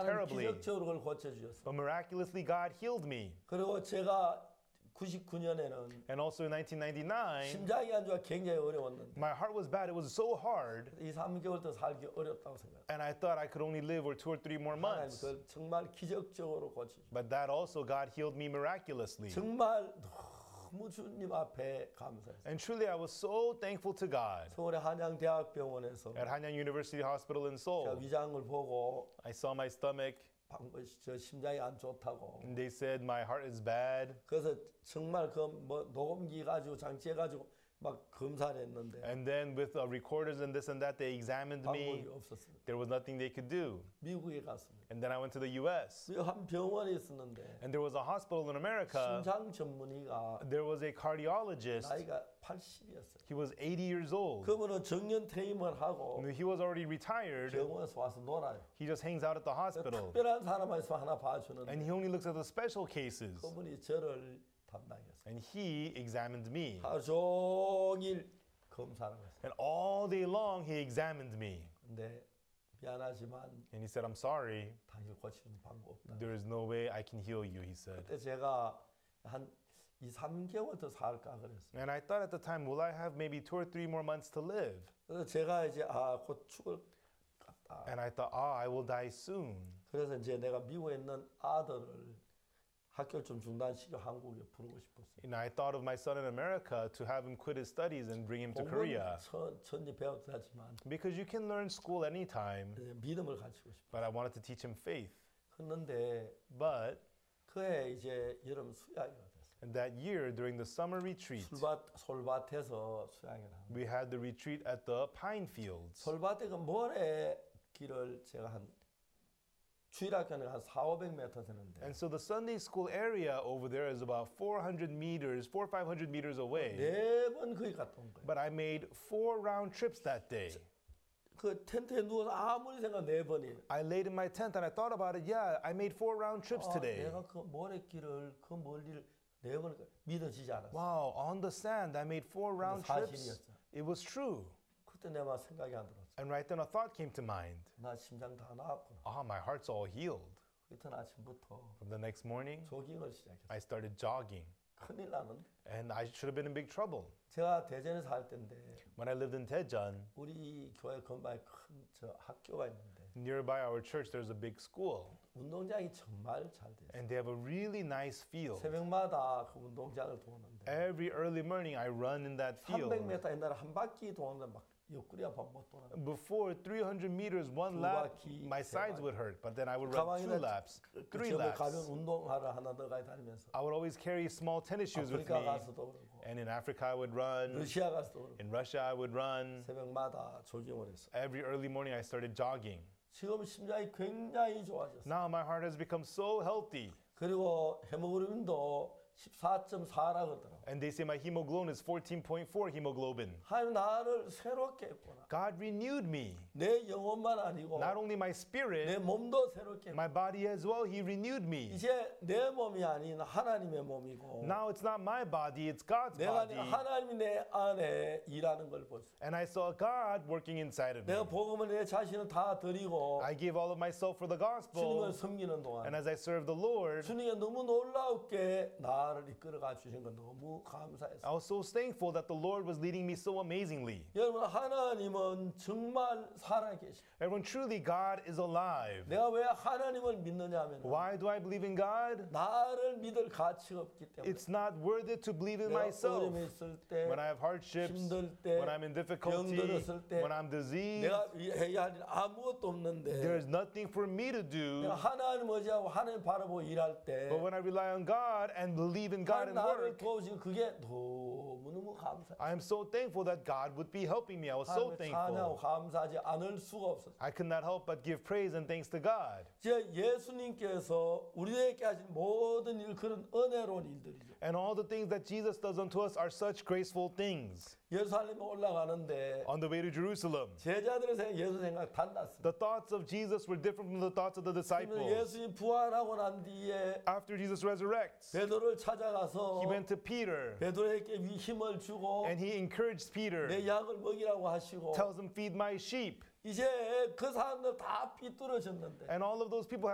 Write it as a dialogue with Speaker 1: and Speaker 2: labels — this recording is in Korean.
Speaker 1: terribly.
Speaker 2: 기적적으로 그걸 고쳐주셨어요.
Speaker 1: But miraculously, God healed me.
Speaker 2: 그리고 제가 99년에는
Speaker 1: And also in 1999,
Speaker 2: 심장이 안 좋아 굉장히 어려웠는데
Speaker 1: my heart was bad. It was so hard.
Speaker 2: 이 3개월 더 살기 어렵다고 생각해요.
Speaker 1: And I thought I could only live for 2 or 3 more
Speaker 2: 하나님
Speaker 1: months.
Speaker 2: 그걸 정말 기적적으로 고쳐주셨어요.
Speaker 1: But that also, God healed me miraculously.
Speaker 2: 정말 너무 주님 앞에 감사했어요.
Speaker 1: And truly, I was so thankful to God.
Speaker 2: 서울의 한양대학병원에서
Speaker 1: At Hanyang University Hospital in
Speaker 2: 제가
Speaker 1: Seoul,
Speaker 2: 위장을 보고
Speaker 1: I saw my stomach,
Speaker 2: 저 심장이 안 좋다고.
Speaker 1: and they said my heart is bad.
Speaker 2: 그래서 정말 그 뭐 녹음기 가지고 장치해 가지고 막 검사를 했는데
Speaker 1: And then with recorders and this and that, they examined
Speaker 2: 방법이
Speaker 1: me.
Speaker 2: 없었습니다.
Speaker 1: There was nothing they could do.
Speaker 2: 미국에 갔습니다.
Speaker 1: And then I went to the U.S.
Speaker 2: 한 병원에 있었는데
Speaker 1: And there was a hospital in America.
Speaker 2: 심장 전문의가
Speaker 1: There was a cardiologist.
Speaker 2: 나이가 80이었어요.
Speaker 1: He was 80 years old.
Speaker 2: 그분은 정년 퇴임을 하고
Speaker 1: He was already retired.
Speaker 2: 병원에서 와서 놀아요.
Speaker 1: He just hangs out at the hospital.
Speaker 2: 특별한 사람만 있으면 하나 봐주는데
Speaker 1: And he only looks at the special cases.
Speaker 2: 그분이 저를 담당했어요.
Speaker 1: And he examined me.
Speaker 2: 하루 종일 검사를 했어요.
Speaker 1: And all day long, he examined me.
Speaker 2: 근데 미안하지만
Speaker 1: And he said, I'm sorry.
Speaker 2: 당신을 고치는 방법 없다.
Speaker 1: There is no way I can heal you, he said.
Speaker 2: 그때 제가 한 2, 3개월 더 살까 그랬어요.
Speaker 1: And I thought at the time, will I have maybe 2 or 3 more months to live?
Speaker 2: 그래서 제가 이제 곧 죽을 것 같다.
Speaker 1: And I thought, I will die soon.
Speaker 2: 그래서 이제 내가 미국에 있는 아들을 학교를 좀 중단시켜 한국에 부르고 싶었어요.
Speaker 1: And I thought of my son in America to have him quit his studies and bring him to Korea.
Speaker 2: 천천히 배워도 되지만
Speaker 1: Because you can learn school anytime,
Speaker 2: 믿음을 가르치고 싶어요.
Speaker 1: but I wanted to teach him faith.
Speaker 2: 그런데
Speaker 1: But
Speaker 2: 그해 이제 여름 수양회가 됐어요.
Speaker 1: in that year, during the summer retreat,
Speaker 2: 솔밭에서 수양회를 합니다.
Speaker 1: we had the retreat at the pine fields.
Speaker 2: 솔밭에 그 모래 길을 제가 한 주일학교는 한 400-500m 되는데
Speaker 1: And so the Sunday school area over there is about 400 meters, 400 or 500 meters away.
Speaker 2: 4번 거기 갔다 온 거예요.
Speaker 1: But I made 4 round trips that day.
Speaker 2: 그 텐트에 누워서 아무리 생각 4번이에요.
Speaker 1: I laid in my tent and I thought about it. Yeah, I made 4 round trips today.
Speaker 2: 내가 그 모래길을 그 멀리를 4번 믿어지지 않았어요.
Speaker 1: Wow, on the sand I made 4 round trips.
Speaker 2: 사실이었어요.
Speaker 1: It was true.
Speaker 2: 그때 내가 생각이 안 들었어요.
Speaker 1: And right then a thought came to mind.
Speaker 2: 나 심장 다 나았구나.
Speaker 1: My heart's all healed.
Speaker 2: 그때 아침부터
Speaker 1: From the next morning,
Speaker 2: 조깅을 시작했어요.
Speaker 1: I started jogging.
Speaker 2: 큰일 나는데.
Speaker 1: And I should have been in big trouble.
Speaker 2: 제가 대전에 살 때인데
Speaker 1: When I lived in Daejeon,
Speaker 2: 우리 교회 근방에 큰 저 학교가 있는데
Speaker 1: nearby our church, there's a big school.
Speaker 2: 운동장이 정말 잘 돼 있어요.
Speaker 1: And they have a really nice field.
Speaker 2: 새벽마다 그 운동장을 도는데
Speaker 1: Every early morning, I run in that field.
Speaker 2: 300m 옛날에 한 바퀴 도는데 막 옆구리 아파 못 돌아.
Speaker 1: Before 300 meters, one
Speaker 2: 두
Speaker 1: lap,
Speaker 2: 바퀴,
Speaker 1: my
Speaker 2: 세
Speaker 1: sides
Speaker 2: 바퀴.
Speaker 1: would hurt. But then I would run 2 laps, 3
Speaker 2: 가벼운
Speaker 1: laps.
Speaker 2: 운동화를 하나 더 가지고 다니면서
Speaker 1: I would always carry small tennis shoes with
Speaker 2: 아프리카
Speaker 1: me.
Speaker 2: 가서도 그러고
Speaker 1: And in Africa, I would run.
Speaker 2: 러시아 가서도 그러고
Speaker 1: In Russia, I would run.
Speaker 2: 새벽마다 조깅을 했어.
Speaker 1: Every early morning, I started jogging.
Speaker 2: 지금 심장이 굉장히 좋아졌어.
Speaker 1: Now my heart has become so healthy.
Speaker 2: 그리고 헤모글로빈도 14.4라 그러더라고.
Speaker 1: And they say my hemoglobin is 14.4 hemoglobin.
Speaker 2: 하나님 나를 새롭게 했구나.
Speaker 1: God renewed me.
Speaker 2: 내 영혼만 아니고
Speaker 1: Not only my
Speaker 2: 내
Speaker 1: spirit,
Speaker 2: 몸도 새롭게 했구나.
Speaker 1: my body as well. He renewed me.
Speaker 2: 이제 내 몸이 아닌 하나님의 몸이고
Speaker 1: Now it's not my body, it's God's
Speaker 2: 내가
Speaker 1: body.
Speaker 2: 하나님이 내 안에 일하는 걸 봤어.
Speaker 1: And I saw God working inside of
Speaker 2: 내가
Speaker 1: me.
Speaker 2: 복음을 내 자신을 다 드리고
Speaker 1: I gave all of myself for the
Speaker 2: 주님을
Speaker 1: gospel.
Speaker 2: 섬기는 동안
Speaker 1: And as I served the Lord,
Speaker 2: 주님이 너무 놀랍게 나를 이끌어가 주신 건 너무 감사했어요.
Speaker 1: I was so thankful that the Lord was leading me so amazingly.
Speaker 2: 여러분 하나님은 정말 살아계시.
Speaker 1: Everyone, truly God is alive.
Speaker 2: 내가 왜 하나님을 믿느냐 하면
Speaker 1: Why do I believe in God?
Speaker 2: 나를 믿을 가치가 없기 때문에
Speaker 1: It's not worth it to believe in
Speaker 2: 내가
Speaker 1: myself.
Speaker 2: 어려움이 있을 때
Speaker 1: When I have hardships,
Speaker 2: 힘들 때
Speaker 1: when I'm in difficulty,
Speaker 2: 병들었을 때
Speaker 1: when I'm diseased,
Speaker 2: 내가 해야 할 일 아무것도 없는데
Speaker 1: there's nothing for me to do.
Speaker 2: 내가 하나님 의지하고 하나님 바라보고 일할 때
Speaker 1: But when I rely on God and believe in God and
Speaker 2: 나를
Speaker 1: work,
Speaker 2: 도우시고 그게 너무너무 감사해요.
Speaker 1: I am so thankful that God would be helping me. I was so
Speaker 2: 하나님을 찬양하고
Speaker 1: thankful.
Speaker 2: 감사하지 않을 수가 없었어요.
Speaker 1: I could not help but give praise and thanks to God.
Speaker 2: 제 예수님께서 우리에게 하신 모든 일 그런 은혜로운 일들이죠.
Speaker 1: And all the things that Jesus does unto us are such graceful things.
Speaker 2: 예루살렘에 올라가는데
Speaker 1: On the way to Jerusalem,
Speaker 2: 제자들의 생각, 예수 생각 달랐습니다.
Speaker 1: the thoughts of Jesus were different from the thoughts of the disciples.
Speaker 2: 예수님 부활하고 난 뒤에
Speaker 1: After Jesus resurrects,
Speaker 2: 베드로를 찾아가서
Speaker 1: he went to Peter
Speaker 2: 베드로에게 힘을 주고
Speaker 1: and he encouraged Peter,
Speaker 2: 내 양을 먹이라고 하시고
Speaker 1: tells him, feed my sheep.
Speaker 2: 이제 그 사람들 다 삐뚤어졌는데
Speaker 1: And all of those people